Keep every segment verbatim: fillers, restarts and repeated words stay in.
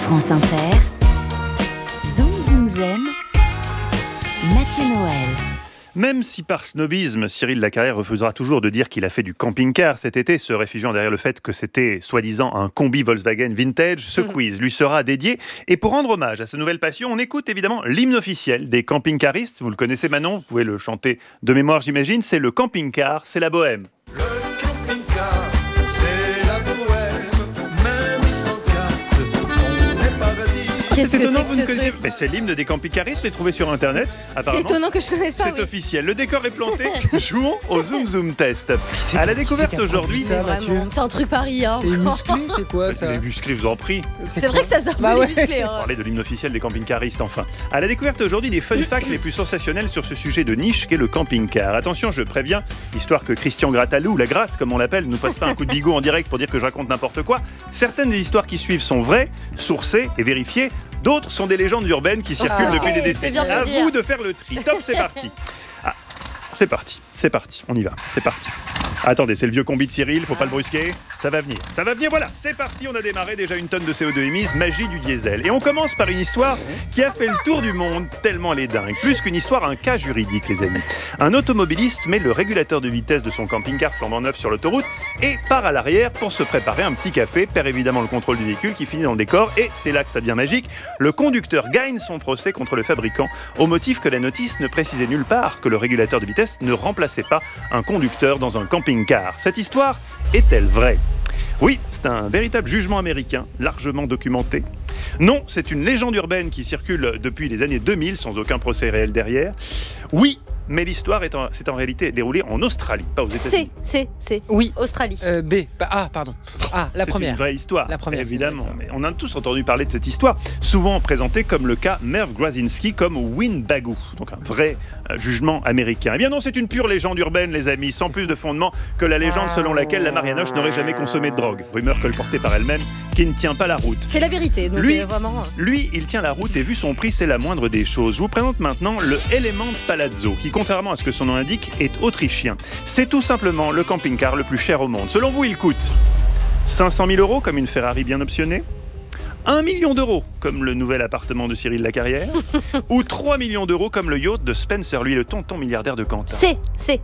France Inter, Zoom Zoom Zen, Mathieu Noël. Même si par snobisme, Cyril Lacarrière refusera toujours de dire qu'il a fait du camping-car cet été, se réfugiant derrière le fait que c'était soi-disant un combi Volkswagen vintage, ce quiz lui sera dédié. Et pour rendre hommage à sa nouvelle passion, on écoute évidemment l'hymne officiel des camping-caristes. Vous le connaissez Manon, vous pouvez le chanter de mémoire j'imagine, c'est le camping-car, c'est la bohème. Le camping-car, c'est la bohème, même sans carte, on est paradis. C'est Qu'est-ce que étonnant, c'est vous que ne ce connaissez truc pas. C'est l'hymne des camping-caristes, je l'ai trouvé sur internet. C'est Apparemment, étonnant que je connaisse pas. c'est Oui. officiel. Le décor est planté. Jouons au Zoom Zoom test. À la découverte aujourd'hui. ça, Mathieu. Vraiment, c'est un truc Paris. Hein. C'est musclé, c'est quoi ça? Les musclés, je vous en prie. C'est vrai que ça faisait un peu Bah ouais. musclé. Hein. Parler de l'hymne officiel des camping-caristes enfin. À la découverte aujourd'hui des fun facts les plus sensationnels sur ce sujet de niche qu'est le camping-car. Attention, je préviens, histoire que Christian Grattalou, la gratte comme on l'appelle, nous passe pas un coup de bigot en direct pour dire que je raconte n'importe quoi. Certaines des histoires qui suivent sont vraies, sourcées et vérifiées. D'autres sont des légendes urbaines qui circulent Ah, depuis ok, des c'est décennies. bien de le À dire. vous de faire le tri. Top, c'est parti. Ah, c'est parti, c'est parti. On y va, c'est parti. Attendez, c'est le vieux combi de Cyril, faut pas le brusquer. Ça va venir, ça va venir, voilà, c'est parti, on a démarré, déjà une tonne de C O deux émise, magie du diesel. Et on commence par une histoire qui a fait le tour du monde, tellement elle est dingue. Plus qu'une histoire, un cas juridique, les amis. Un automobiliste met le régulateur de vitesse de son camping-car flambant neuf sur l'autoroute et part à l'arrière pour se préparer un petit café, perd évidemment le contrôle du véhicule qui finit dans le décor, et c'est là que ça devient magique. Le conducteur gagne son procès contre le fabricant au motif que la notice ne précisait nulle part que le régulateur de vitesse ne remplaçait pas un conducteur dans un camping-car. Cette histoire est-elle vraie ? Oui, c'est un véritable jugement américain, largement documenté. Non, c'est une légende urbaine qui circule depuis les années deux mille, sans aucun procès réel derrière. Oui, mais l'histoire est en- s'est en réalité déroulée en Australie, pas aux États-Unis. C'est, c'est, c'est. Oui. Australie. Euh, B. Bah, ah, pardon. Ah, la C'est première. une vraie histoire, La première, c'est évidemment. une vraie Mais on a tous entendu parler de cette histoire, souvent présentée comme le cas Merv Grazinski, comme Winnebago, donc un vrai euh, jugement américain. Eh bien non, c'est une pure légende urbaine, les amis, sans plus de fondement que la légende selon laquelle la Marianoche n'aurait jamais consommé de drogue. Rumeur colportée par elle-même, qui ne tient pas la route. C'est la vérité. Donc Lui- euh, vraiment. Lui, il tient la route et vu son prix, c'est la moindre des choses. Je vous présente maintenant le Elements Palazzo, qui, contrairement à ce que son nom indique, est autrichien. C'est tout simplement le camping-car le plus cher au monde. Selon vous, il coûte cinq cent mille euros, comme une Ferrari bien optionnée, un million d'euros, comme le nouvel appartement de Cyril Lacarrière, ou trois millions d'euros, comme le yacht de Spencer, lui, le tonton milliardaire de Quentin. C'est, c'est.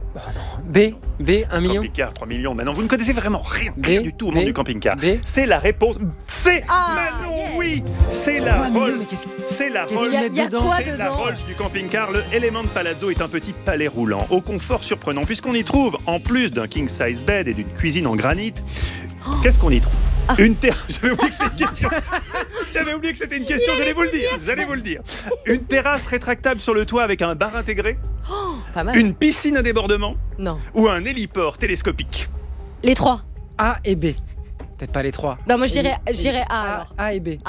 B. B. un million. Camping-car, trois millions. Maintenant, vous ne connaissez vraiment rien, B, rien du tout au monde B, du camping-car. B. C'est la réponse. C'est Ah, Manon, yes. oui, c'est la trois millions, Rolls. mais qu'est-ce que- C'est la qu'est-ce Rolls. Il y a, mettent il y a dedans, quoi C'est la dedans Rolls du camping-car. Le Element Palazzo est un petit palais roulant, au confort surprenant, puisqu'on y trouve, en plus d'un king-size bed et d'une cuisine en granit, qu'est-ce qu'on y trouve Une terrasse. J'avais oublié que c'était une question. J'avais oublié que c'était une question. J'allais vous le dire. J'allais vous le dire. Une terrasse rétractable sur le toit avec un bar intégré, Pas mal. une piscine à débordement Non. ou un héliport télescopique. Les trois. A et B. Peut-être pas les trois. Non, moi je dirais, Et- je dirais A A, alors. A et B.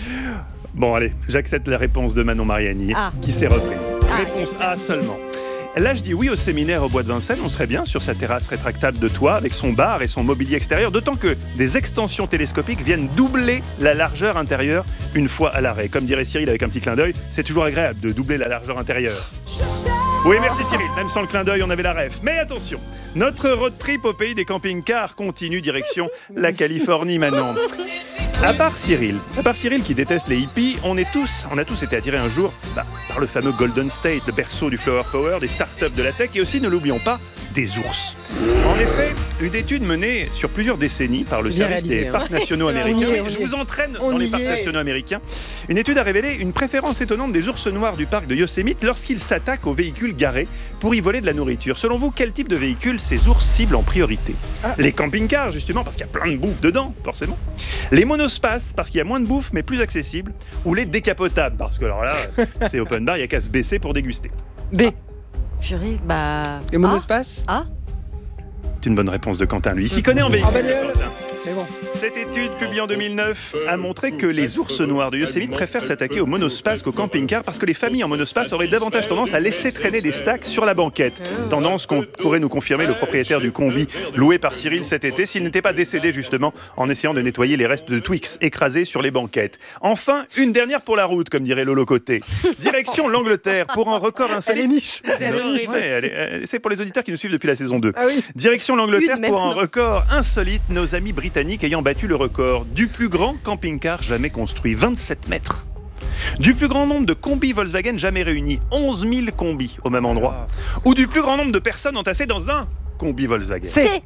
Bon, allez, j'accepte la réponse de Manon Mariani, Ah. qui s'est reprise. Ah, Réponse yes, A seulement. Là, je dis oui au séminaire au Bois de Vincennes, on serait bien sur sa terrasse rétractable de toit avec son bar et son mobilier extérieur, d'autant que des extensions télescopiques viennent doubler la largeur intérieure une fois à l'arrêt. Comme dirait Cyril avec un petit clin d'œil, c'est toujours agréable de doubler la largeur intérieure. Oui, merci Cyril, même sans le clin d'œil, on avait la ref. Mais attention, notre road trip au pays des camping-cars continue direction la Californie, Manon. À part Cyril, à part Cyril qui déteste les hippies, on est tous, on a tous été attirés un jour bah, par le fameux Golden State, le berceau du flower power, des startups de la tech et aussi, ne l'oublions pas, des ours. En effet, une étude menée sur plusieurs décennies par le Bien service réalisé, des hein. parcs nationaux C'est vrai, américains. on y est, Oui, on je y est. vous entraîne On dans les y parcs est. nationaux américains. Une étude a révélé une préférence étonnante des ours noirs du parc de Yosemite lorsqu'ils s'attaquent aux véhicules garés pour y voler de la nourriture. Selon vous, quel type de véhicule ces ours ciblent en priorité ? Ah. Les camping-cars, justement, parce qu'il y a plein de bouffe dedans, forcément. Les monospaces, parce qu'il y a moins de bouffe, mais plus accessible. Ou les décapotables, parce que alors là, c'est open bar, il n'y a qu'à se baisser pour déguster. B. Purée, bah. Les monospaces. A. C'est une bonne réponse de Quentin, lui. Il s'y connaît en véhicule. Ah, bagnole. Quentin. Mais bon. Cette étude, publiée en deux mille neuf, a montré que les ours noirs de Yosemite préfèrent s'attaquer aux monospaces qu'aux camping-cars parce que les familles en monospace auraient davantage tendance à laisser traîner des stacks sur la banquette. Tendance qu'on pourrait nous confirmer le propriétaire du combi loué par Cyril cet été s'il n'était pas décédé justement en essayant de nettoyer les restes de Twix écrasés sur les banquettes. Enfin, une dernière pour la route, comme dirait Lolo Côté. Direction l'Angleterre pour un record Elle est insolite. niche. C'est horrible. Ouais, elle est- euh, c'est pour les auditeurs qui nous suivent depuis la saison deux. Ah oui. Direction l'Angleterre Une même, pour un non. record insolite. Nos amis britanniques britannique ayant battu le record du plus grand camping-car jamais construit, vingt-sept mètres. Du plus grand nombre de combis Volkswagen jamais réunis, onze mille combis au même endroit. Ou du plus grand nombre de personnes entassées dans un combi Volkswagen. C'est.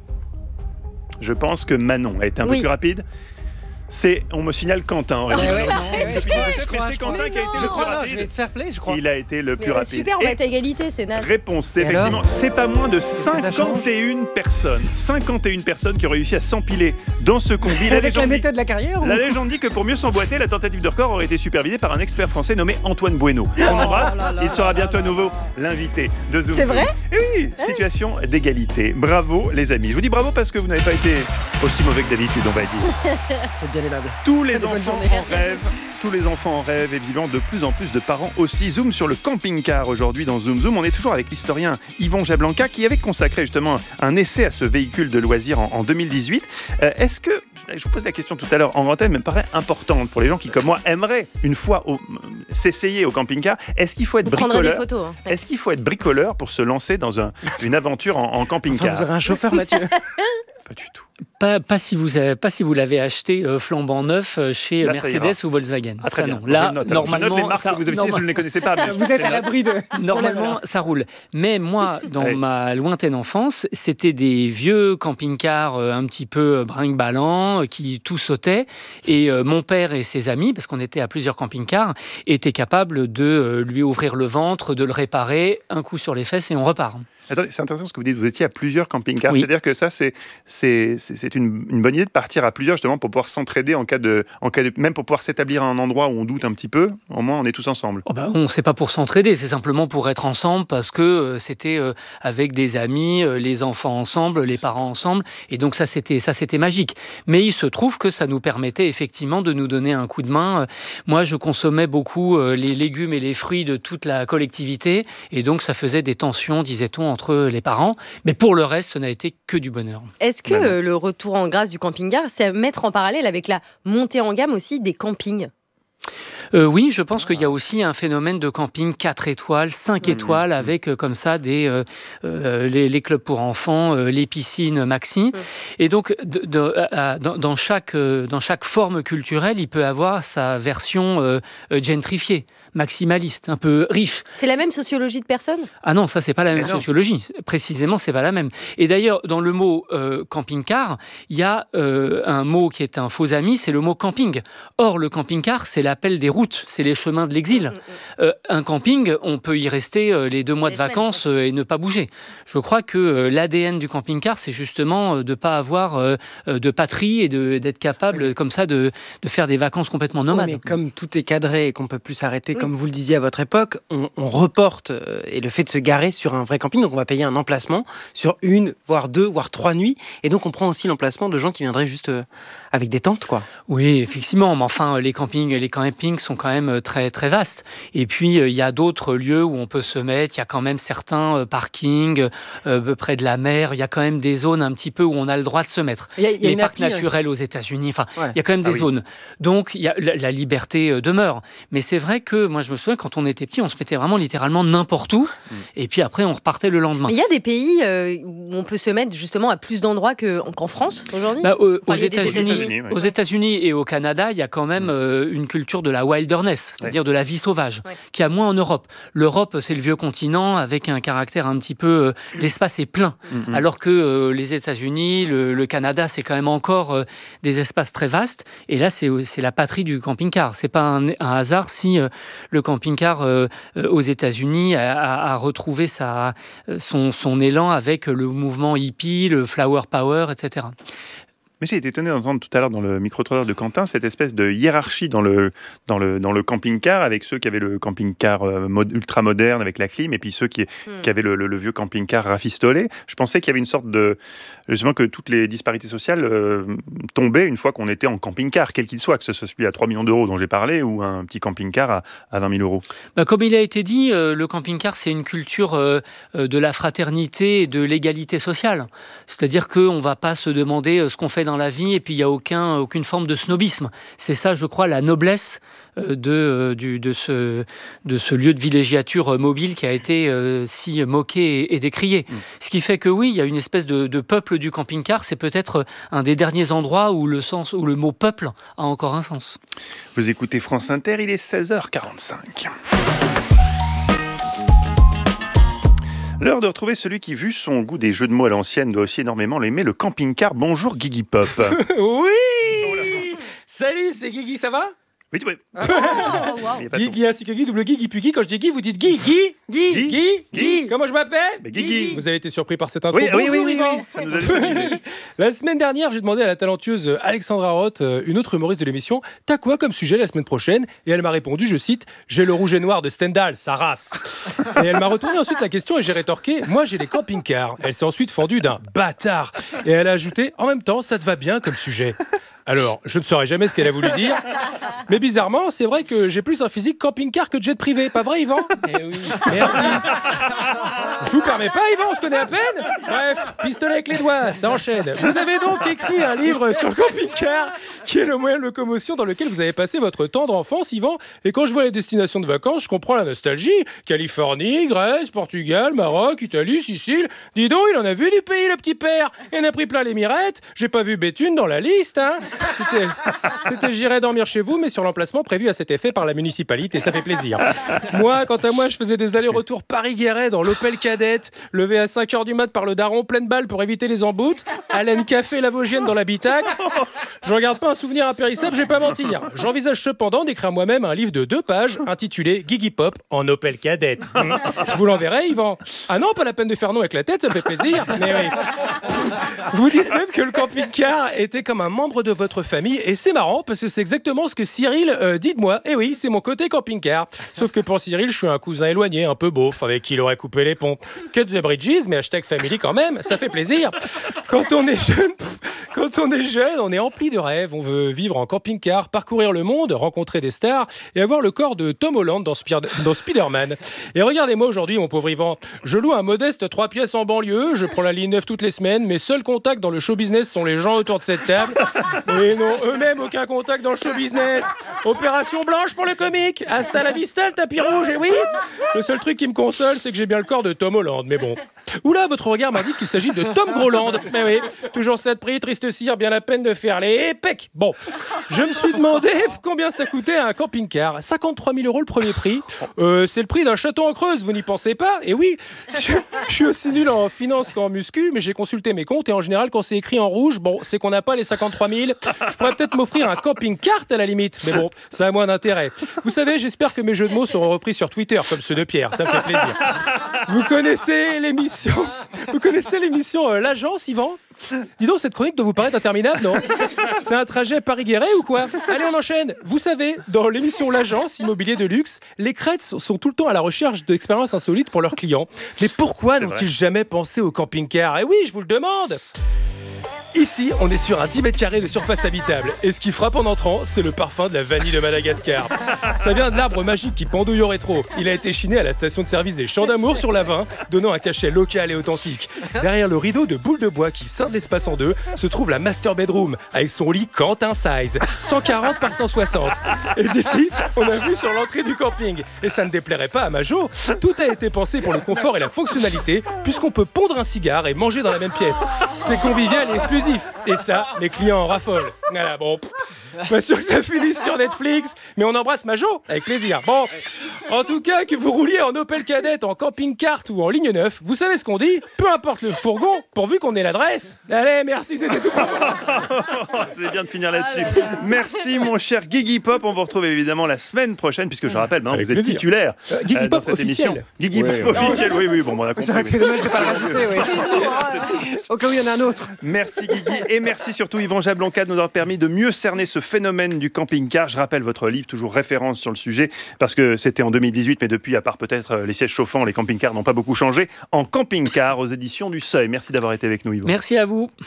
Je pense que Manon a été un Oui. peu plus rapide. C'est, on me signale Quentin. en réalité. Ouais, ouais, non, Je ouais, suis je crois, désolé, je mais crois, c'est je crois. Quentin qui a été Je le plus crois, non, je vais rapide. te faire play, je crois. Il a été le plus Mais rapide. super, on va Et être à égalité, c'est naze. réponse, c'est Et alors effectivement, c'est pas moins de que ça change cinquante et une personnes. cinquante et une personnes qui ont réussi à s'empiler dans ce combi. La Avec la légende, dit, méthode de la carrière ou- la légende dit que pour mieux s'emboîter, la tentative de record aurait été supervisée par un expert français nommé Antoine Bueno. On embrasse. Oh là là Il sera là bientôt à là nouveau là. l'invité de Zoom. C'est vrai ? Et oui, situation d'égalité. Bravo les amis. Je vous dis bravo parce que vous n'avez pas été aussi mauvais que d'habitude, on va dire. C'est bien aimable. Tous les Bonne enfants journée. en Merci à rêvent. Tous les enfants en rêvent et visiblement de plus en plus de parents aussi. Zoom sur le camping-car aujourd'hui dans Zoom Zoom. On est toujours avec l'historien Yvon Jablanca qui avait consacré justement un essai à ce véhicule de loisirs en, en deux mille dix-huit. Euh, est-ce que, je vous pose la question tout à l'heure en antenne, mais me paraît importante pour les gens qui comme moi aimeraient une fois au- s'essayer au camping-car. Est-ce qu'il faut être Vous prendrez des bricoleur photos. hein. Est-ce qu'il faut être bricoleur pour se lancer dans un- une aventure en, en Enfin, camping-car vous aurez un chauffeur, Mathieu. Pas du tout. Pas, pas, si vous avez, pas si vous l'avez acheté euh, flambant neuf euh, chez Là, ça Mercedes ira. ou Volkswagen. Ah, très Ça, bien. non. Là, je note. Alors, je normalement, note les marques ça, que vous avez citées, norma- je ne les connaissais pas. mais Vous je êtes les à note. l'abri de. Normalement, ça roule. Mais moi, dans Ouais. ma lointaine enfance, c'était des vieux camping-cars euh, un petit peu brinque-ballants euh, qui tout sautaient. Et euh, mon père et ses amis, parce qu'on était à plusieurs camping-cars, étaient capables de euh, lui ouvrir le ventre, de le réparer, un coup sur les fesses et on repart. Attendez, c'est intéressant ce que vous dites. Vous étiez à plusieurs camping-cars. Oui. C'est-à-dire que ça, c'est, c'est, c'est, c'est une, une bonne idée de partir à plusieurs, justement, pour pouvoir s'entraider en cas de, en cas de, même pour pouvoir s'établir à un endroit où on doute un petit peu. Au moins, on est tous ensemble. Oh ben, on ne sait pas pour s'entraider, c'est simplement pour être ensemble parce que euh, c'était euh, avec des amis, euh, les enfants ensemble, les parents ensemble, et donc ça c'était ça c'était magique. Mais il se trouve que ça nous permettait effectivement de nous donner un coup de main. Euh, Moi, je consommais beaucoup euh, les légumes et les fruits de toute la collectivité, et donc ça faisait des tensions, disait-on, entre les parents. Mais pour le reste, ce n'a été que du bonheur. Est-ce que Manon. euh, le retour en grâce du camping-car, c'est à mettre en parallèle avec la montée en gamme aussi des campings ? Euh, oui, je pense qu'il y a aussi un phénomène de camping quatre étoiles, cinq Mmh. étoiles, avec euh, comme ça des, euh, euh, les, les clubs pour enfants, euh, les piscines maxi. Mmh. Et donc, de, de- à- dans, dans chaque, euh, dans chaque forme culturelle, il peut avoir sa version euh, euh, gentrifiée, maximaliste, un peu riche. C'est la même sociologie de personnes ? Ah non, ça c'est pas la même Mais non. sociologie. Précisément, c'est pas la même. Et d'ailleurs, dans le mot euh, camping-car, il y a euh, un mot qui est un faux ami, c'est le mot camping. Or, le camping-car, c'est l'appel des routes, c'est les chemins de l'exil. Euh, un camping, on peut y rester euh, les deux mois Les de vacances euh, et ne pas bouger. Je crois que euh, l'A D N du camping-car, c'est justement euh, de ne pas avoir euh, euh, de patrie et de- d'être capable euh, comme ça de, de faire des vacances complètement Oui, nomades. mais comme tout est cadré et qu'on peut plus s'arrêter, Oui. comme vous le disiez à votre époque, on, on reporte euh, et le fait de se garer sur un vrai camping, donc on va payer un emplacement sur une, voire deux, voire trois nuits, et donc on prend aussi l'emplacement de gens qui viendraient juste euh, avec des tentes, quoi. Oui, effectivement, mais enfin, les campings, les campings sont quand même très, très vastes. Et puis, euh, il y a d'autres lieux où on peut se mettre. Il y a quand même certains euh, parkings euh, près de la mer. Il y a quand même des zones un petit peu où on a le droit de se mettre. Il y a, il y a Les une parcs appli, hein. naturels aux États-Unis. Enfin, Ouais. il y a quand même Ah des oui. zones. Donc, il y a, la, la liberté euh, demeure. Mais c'est vrai que moi, je me souviens quand on était petit, on se mettait vraiment littéralement n'importe où. Mm. Et puis après, on repartait le lendemain. Mais il y a des pays euh, où on peut se mettre justement à plus d'endroits que- qu'en France aujourd'hui ? Bah, euh, aux parliez des États-Unis, États-Unis, ouais. aux États-Unis et au Canada, il y a quand même euh, une culture de la wilderness, c'est-à-dire de la vie sauvage, Ouais. qu'il y a moins en Europe. L'Europe, c'est le vieux continent avec un caractère un petit peu, euh, l'espace est plein, Mhm. alors que euh, les États-Unis, le, le Canada, c'est quand même encore euh, des espaces très vastes. Et là, c'est c'est la patrie du camping-car. C'est pas un, un hasard si euh, le camping-car euh, euh, aux États-Unis a, a- a retrouvé sa, son, son élan avec le mouvement hippie, le flower power, et cetera. Mais j'ai été étonné d'entendre tout à l'heure dans le micro-trottoir de Quentin cette espèce de hiérarchie dans le, dans le, dans le camping-car, avec ceux qui avaient le camping-car euh, mod- ultra moderne avec la clim et puis ceux qui, Hmm. qui avaient le, le- le vieux camping-car rafistolé. Je pensais qu'il y avait une sorte de... Justement que toutes les disparités sociales euh, tombaient une fois qu'on était en camping-car, quel qu'il soit, que ce soit celui à trois millions d'euros dont j'ai parlé ou un petit camping-car à, à vingt mille euros. Bah, comme il a été dit, euh, le camping-car, c'est une culture euh, euh, de la fraternité et de l'égalité sociale. C'est-à-dire qu'on ne va pas se demander euh, ce qu'on fait dans dans la vie et puis il n'y a aucun, aucune forme de snobisme. C'est ça, je crois, la noblesse euh, de, euh, du, de, ce, de ce lieu de villégiature mobile qui a été euh, si moqué et, et décrié. Mmh. Ce qui fait que oui, il y a une espèce de, de peuple du camping-car. C'est peut-être un des derniers endroits où le, sens, où le mot peuple a encore un sens. Vous écoutez France Inter, il est seize heures quarante-cinq. L'heure de retrouver celui qui, vu son goût des jeux de mots à l'ancienne, doit aussi énormément l'aimer, le camping-car. Bonjour Guigui Pop. Oui. Salut, c'est Guigui, ça va? Oui, oui. Oh, wow. Guigui ainsi que Guy, double Guigui puis Guy. Quand je dis Guy, vous dites Guy, Guy, Guy, Guy, Guy, Guy. Guy. Comment je m'appelle? Mais Guigui. Vous avez été surpris par cette intro? Oui, oui, oui, oui, Yvan. oui. Ça nous a déstabilisés. La semaine dernière, j'ai demandé à la talentueuse Alexandra Roth, une autre humoriste de l'émission, t'as quoi comme sujet la semaine prochaine? Et elle m'a répondu, je cite, j'ai le rouge et noir de Stendhal, sa race. Et elle m'a retourné ensuite la question et j'ai rétorqué, moi j'ai les camping-cars. Elle s'est ensuite fendue d'un bâtard. Et elle a ajouté, en même temps, ça te va bien comme sujet. Alors, je ne saurais jamais ce qu'elle a voulu dire, mais bizarrement, c'est vrai que j'ai plus un physique camping-car que jet privé, pas vrai Yvan? Eh oui. Merci. Je vous permets pas Yvan, on se connaît à peine? Bref, pistolet avec les doigts, ça enchaîne. Vous avez donc écrit un livre sur le camping-car, qui est le moyen de locomotion dans lequel vous avez passé votre tendre enfance, Yvan. Et quand je vois les destinations de vacances, je comprends la nostalgie. Californie, Grèce, Portugal, Maroc, Italie, Sicile. Dis donc, il en a vu du pays, le petit père. Il en a pris plein les mirettes. J'ai pas vu Béthune dans la liste, hein. C'était, c'était j'irai dormir chez vous, mais sur l'emplacement prévu à cet effet par la municipalité, ça fait plaisir. Moi, quant à moi, je faisais des allers-retours Paris-Guéret dans l'Opel Kadett, levé à cinq heures du mat par le daron, pleine balle pour éviter les emboutes, Haleine Café la Vosgienne dans l'habitacle. Je regarde pas un souvenir impérissable, je vais pas mentir. J'envisage cependant d'écrire moi-même un livre de deux pages intitulé Guigui Pop en Opel Kadett. Je vous l'enverrai, Yvan. Ah non, pas la peine de faire non avec la tête, ça me fait plaisir. Mais oui. Vous dites même que le camping-car était comme un membre de votre famille, et c'est marrant parce que c'est exactement ce que Cyril euh, dit de moi. Et oui, c'est mon côté camping-car. Sauf que pour Cyril, je suis un cousin éloigné, un peu beauf, avec qui il aurait coupé les ponts. Cut the bridges, mais hashtag family quand même, ça fait plaisir. Quand on est jeune, quand on est jeune, on est empli de rêves. On veut vivre en camping-car, parcourir le monde, rencontrer des stars et avoir le corps de Tom Holland dans, Spier- dans Spider-Man. Et regardez-moi aujourd'hui, mon pauvre Yvan. Je loue un modeste trois pièces en banlieue, je prends la ligne neuf toutes les semaines. Mes seuls contacts dans le show business sont les gens autour de cette table. Et non, eux-mêmes, aucun contact dans le show business. Opération blanche pour le comique. Hasta la vista, le tapis rouge, et oui. Le seul truc qui me console, c'est que j'ai bien le corps de Tom Holland, mais bon. Oula, votre regard m'indique qu'il s'agit de Tom Groland. Mais oui, toujours ça de prix, triste cire, bien la peine de faire les pecs. Bon, je me suis demandé combien ça coûtait un camping-car. cinquante-trois mille euros le premier prix. Euh, c'est le prix d'un château en Creuse, vous n'y pensez pas? Et oui, je, je suis aussi nul en finance qu'en muscu, mais j'ai consulté mes comptes et en général, quand c'est écrit en rouge, bon, c'est qu'on n'a pas les cinquante-trois mille. Je pourrais peut-être m'offrir un camping-car à la limite, mais bon, ça a moins d'intérêt. Vous savez, j'espère que mes jeux de mots seront repris sur Twitter, comme ceux de Pierre, ça me fait plaisir. Vous connaissez l'émission Vous connaissez l'émission euh, L'Agence, Yvan? Dis donc, cette chronique doit vous paraître interminable, non? C'est un trajet Paris-Guéret ou quoi? Allez, on enchaîne. Vous savez, dans l'émission L'Agence, immobilier de luxe, les crêtes sont tout le temps à la recherche d'expériences insolites pour leurs clients. Mais pourquoi C'est n'ont-ils vrai. jamais pensé au camping-car? Eh oui, je vous le demande. Ici, on est sur un dix mètres carrés de surface habitable. Et ce qui frappe en entrant, c'est le parfum de la vanille de Madagascar. Ça vient de l'arbre magique qui pendouille au rétro. Il a été chiné à la station de service des Champs d'Amour sur l'Avin, donnant un cachet local et authentique. Derrière le rideau de boules de bois qui scinde l'espace en deux, se trouve la master bedroom, avec son lit Quentin size, cent quarante par cent soixante. Et d'ici, on a vu sur l'entrée du camping. Et ça ne déplairait pas à Majo. Tout a été pensé pour le confort et la fonctionnalité, puisqu'on peut pondre un cigare et manger dans la même pièce. C'est convivial et exclusif. Et ça, les clients en raffolent. Voilà, bon. Pas sûr que ça finisse sur Netflix, mais on embrasse Majo, avec plaisir. Bon, en tout cas, que vous rouliez en Opel Kadett, en camping-car ou en ligne neuf, vous savez ce qu'on dit? Peu importe le fourgon, pourvu qu'on ait l'adresse. Allez, merci, c'était tout. C'est bien de finir là-dessus. Merci mon cher Guigui Pop. On vous retrouve évidemment la semaine prochaine, puisque je rappelle, maintenant Avec vous êtes plaisir. titulaire Euh, Guigui euh, dans Pop cette officiel. émission. Guigui Ouais, Pop ouais. officiel, oui, oui, bon, on a compris. Ça aurait été dommage de pas le rajouter, oui. Excuse-nous. hein. Au cas où il y en a un autre. Merci Guigui et merci surtout Yvan Jablonka de nous avoir permis de mieux cerner ce phénomène du camping-car. Je rappelle votre livre, toujours référence sur le sujet, parce que c'était en deux mille dix-huit, mais depuis, à part peut-être les sièges chauffants, les camping-cars n'ont pas beaucoup changé. En camping-car aux éditions du Seuil. Merci d'avoir été avec nous Yvan. Merci à vous.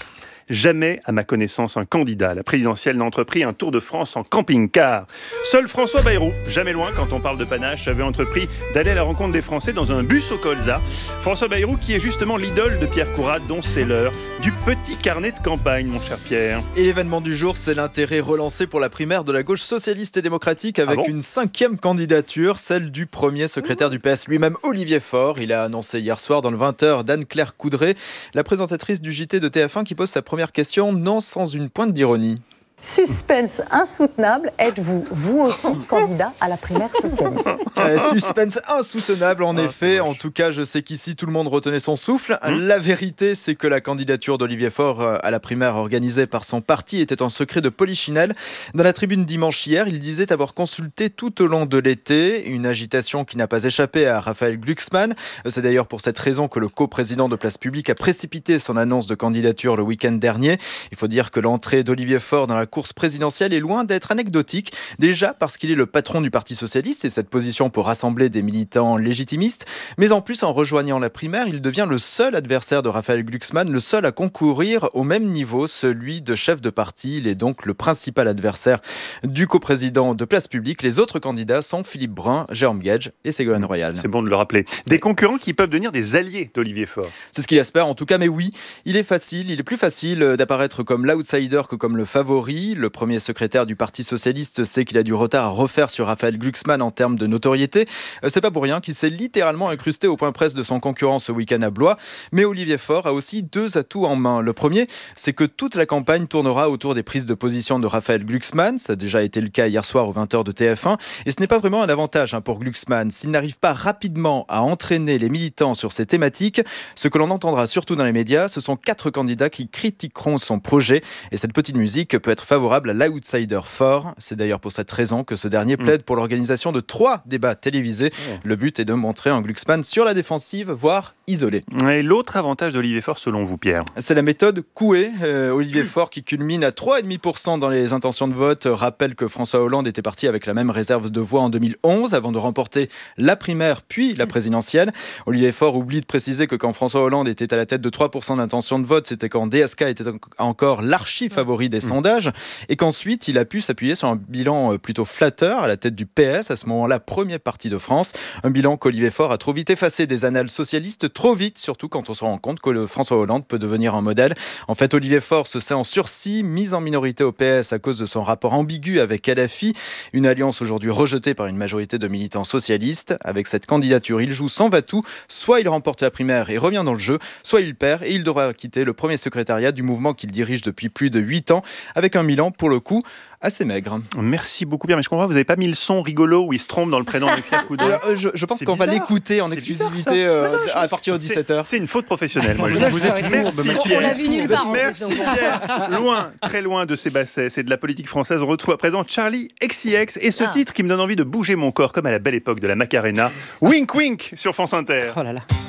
Jamais, à ma connaissance, un candidat à la présidentielle n'a entrepris un tour de France en camping-car. Seul François Bayrou, jamais loin quand on parle de panache, avait entrepris d'aller à la rencontre des Français dans un bus au colza. François Bayrou qui est justement l'idole de Pierre Courade, dont c'est l'heure du petit carnet de campagne, mon cher Pierre. Et l'événement du jour, c'est l'intérêt relancé pour la primaire de la gauche socialiste et démocratique avec Ah bon une cinquième candidature, celle du premier secrétaire du P S lui-même, Olivier Faure. Il a annoncé hier soir dans le vingt heures d'Anne-Claire Coudray, la présentatrice du J T de T F un, qui pose sa première question, non sans une pointe d'ironie. Suspense insoutenable, êtes-vous, vous aussi, candidat à la primaire socialiste? Euh, suspense insoutenable, en Ah, effet. En tout cas, je sais qu'ici, tout le monde retenait son souffle. Mmh. La vérité, c'est que la candidature d'Olivier Faure à la primaire organisée par son parti était en secret de polichinelle. Dans la tribune dimanche hier, il disait avoir consulté tout au long de l'été, une agitation qui n'a pas échappé à Raphaël Glucksmann. C'est d'ailleurs pour cette raison que le coprésident de Place Publique a précipité son annonce de candidature le week-end dernier. Il faut dire que l'entrée d'Olivier Faure dans la course présidentielle est loin d'être anecdotique, déjà parce qu'il est le patron du Parti socialiste et cette position peut rassembler des militants légitimistes, mais en plus en rejoignant la primaire, il devient le seul adversaire de Raphaël Glucksmann, le seul à concourir au même niveau, celui de chef de parti. Il est donc le principal adversaire du coprésident de Place Publique. Les autres candidats sont Philippe Brun, Jérôme Gage et Ségolène Royal. C'est bon de le rappeler. Des concurrents qui peuvent devenir des alliés d'Olivier Faure. C'est ce qu'il espère en tout cas, mais oui, il est facile, il est plus facile d'apparaître comme l'outsider que comme le favori. Le premier secrétaire du Parti socialiste sait qu'il a du retard à refaire sur Raphaël Glucksmann en termes de notoriété. C'est pas pour rien qu'il s'est littéralement incrusté au point presse de son concurrent ce week-end à Blois. Mais Olivier Faure a aussi deux atouts en main. Le premier, c'est que toute la campagne tournera autour des prises de position de Raphaël Glucksmann. Ça a déjà été le cas hier soir aux vingt heures de T F un. Et ce n'est pas vraiment un avantage hein, pour Glucksmann. S'il n'arrive pas rapidement à entraîner les militants sur ces thématiques, ce que l'on entendra surtout dans les médias, ce sont quatre candidats qui critiqueront son projet. Et cette petite musique peut être favorable à l'outsider Faure. C'est d'ailleurs pour cette raison que ce dernier plaide pour l'organisation de trois débats télévisés. Le but est de montrer un Glucksmann sur la défensive, voire isolé. Et l'autre avantage d'Olivier Faure, selon vous, Pierre? C'est la méthode Coué. Euh, Olivier Faure, qui culmine à trois virgule cinq pour cent dans les intentions de vote, rappelle que François Hollande était parti avec la même réserve de voix en deux mille onze, avant de remporter la primaire puis la présidentielle. Olivier Faure oublie de préciser que quand François Hollande était à la tête de trois pour cent d'intentions de vote, c'était quand D S K était encore l'archi-favori des sondages. Et qu'ensuite, il a pu s'appuyer sur un bilan plutôt flatteur à la tête du P S, à ce moment-là, premier parti de France. Un bilan qu'Olivier Faure a trop vite effacé des annales socialistes, trop vite, surtout quand on se rend compte que le François Hollande peut devenir un modèle. En fait, Olivier Faure se sait en sursis, mis en minorité au P S à cause de son rapport ambigu avec L F I, une alliance aujourd'hui rejetée par une majorité de militants socialistes. Avec cette candidature, il joue sans va-tout. Soit il remporte la primaire et revient dans le jeu, soit il perd et il devra quitter le premier secrétariat du mouvement qu'il dirige depuis plus de huit ans, avec un bilan, pour le coup, assez maigre. Merci beaucoup, Pierre. Mais je comprends, vous n'avez pas mis le son rigolo où il se trompe dans le prénom d'Alexia Coudray. Euh, je, je pense C'est qu'on va bizarre. l'écouter en C'est exclusivité bizarre, euh, ça. Non, non, je à pense partir de que dix-sept heures. C'est une faute professionnelle. Moi, je Vous vous êtes êtes merci, fourbe, Pierre. On l'a vu nulle part, en plus, Merci, donc. Pierre. Loin, très loin de ces bassesses et de la politique française, on retrouve à présent Charlie X C X et ce Ah. titre qui me donne envie de bouger mon corps comme à la belle époque de la Macarena. Wink Wink sur France Inter. Oh là là.